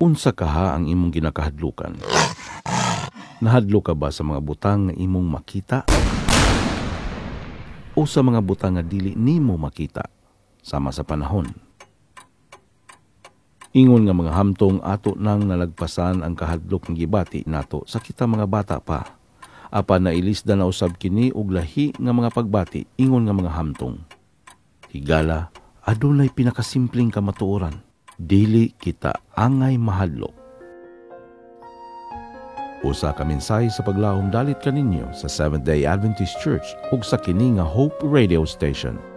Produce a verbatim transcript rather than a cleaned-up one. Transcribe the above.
Unsa kaha ang imong ginakahadlukan? Nahadlo ka ba sa mga butang nga imong makita? O sa mga butang nga dili nimo makita sama sa panahon? Ingon nga mga hamtong ato nang nalagpasan ang kahadlok ng gibati nato sa kita mga bata pa. Apan nailisda na usab kini og lahi nga mga pagbati ingon nga mga hamtong. Higala, adunay pinakasimpleng kamatuoran. Dili kita angay mahadlok. Usa ka mensahe sa paglahom dalit kaninyo sa Seventh-day Adventist Church ug sa kini nga Hope Radio Station.